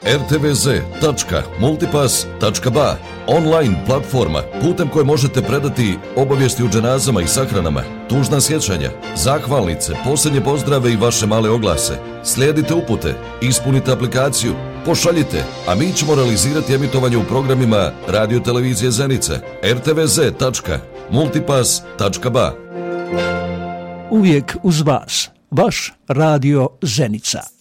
rtvz.multipass.ba, online platforma putem koje možete predati obavijesti o dženazama i sahranama, tužna sjećanja, zahvalnice, posljednje pozdrave i vaše male oglase. Slijedite upute, ispunite aplikaciju, pošaljite, a mi ćemo realizirati emitovanje u programima Radio Televizije Zenica, rtvz.multipass.ba. Uvijek uz vas, vaš Radio Zenica.